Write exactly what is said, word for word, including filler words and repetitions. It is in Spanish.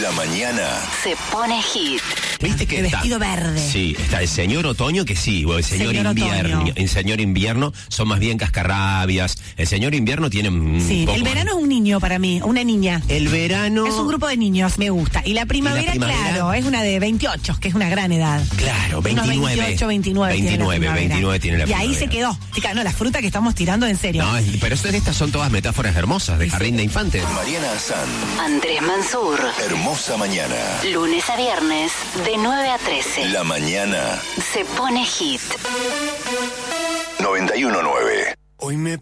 La mañana se pone hit. ¿Viste que de está? vestido verde. Sí, está el señor otoño, que sí, o el señor, Señor invierno. otoño. El señor invierno son más bien cascarrabias. El señor invierno tiene un Sí, poco el verano más. es un niño para mí, una niña. El verano. Es un grupo de niños, me gusta. Y la primavera, ¿Y la primavera? claro, es una de veintiocho, que es una gran edad. Claro, Unos veintinueve. veintiocho, veintinueve. tiene la veintinueve, primavera. veintinueve tiene la Y primavera. ahí se quedó. Chica, no, la fruta que estamos tirando en serio. No, es- pero esto- estas son todas metáforas hermosas de Sí, jardín sí. de infantes. Mariana Azán. Andrés Mansur. Hermosa mañana. Lunes a viernes, de nueve a trece. La mañana. Se pone hit. noventa y uno nueve. Hoy me